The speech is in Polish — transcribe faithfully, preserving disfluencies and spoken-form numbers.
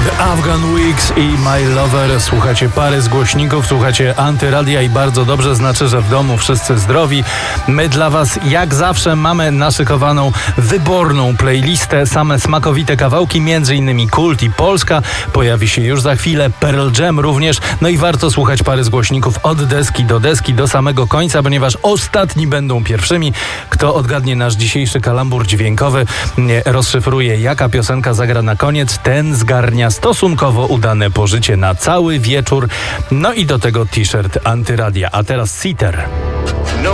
Afghan Wigs i My Lover. Słuchacie pary z głośników, słuchacie Antyradia i bardzo dobrze, znaczy, że w domu wszyscy zdrowi. My dla was jak zawsze mamy naszykowaną wyborną playlistę, same smakowite kawałki, między innymi Kult i Polska. Pojawi się już za chwilę Pearl Jam również. No i warto słuchać pary z głośników od deski do deski do samego końca, ponieważ ostatni będą pierwszymi. Kto odgadnie nasz dzisiejszy kalambur dźwiękowy, rozszyfruje jaka piosenka zagra na koniec, ten zgarnia stosunkowo udane pożycie na cały wieczór. No i do tego t-shirt Antyradia. A teraz Seether. No